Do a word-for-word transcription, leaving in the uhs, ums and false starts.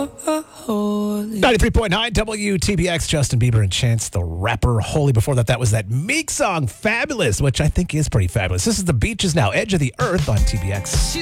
ninety-three point nine W T B X, Justin Bieber and Chance the Rapper. Holy, before that, that was that Meek song, Fabulous, which I think is pretty fabulous. This is The Beaches Now, Edge of the Earth on T B X.